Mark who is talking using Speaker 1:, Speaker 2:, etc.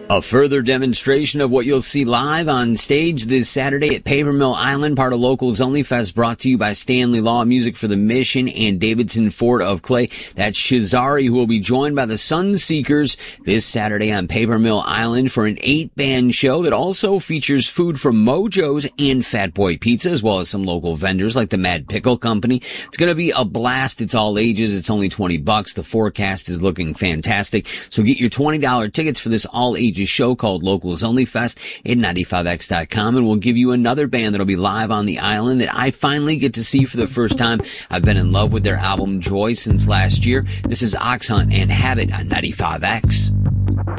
Speaker 1: A further demonstration of what you'll see live on stage this Saturday at Paper Mill Island, part of Locals Only Fest, brought to you by Stanley Law, music for the Mission, and Davidson Ford of Clay. That's Shazari, who will be joined by the Sunseekers this Saturday on Paper Mill Island for an 8-band show that also features food from Mojo's and Fat Boy Pizza, as well as some local vendors like the Mad Pickle Company. It's going to be a blast. It's all ages. It's only $20. The forecast is looking fantastic. So get your $20 tickets for this all-ages show called Locals Only Fest at 95X.com, and we'll give you another band that'll be live on the island that I finally get to see for the first time. I've been in love with their album Joy since last year. This is Ox Hunt and Habit on 95X.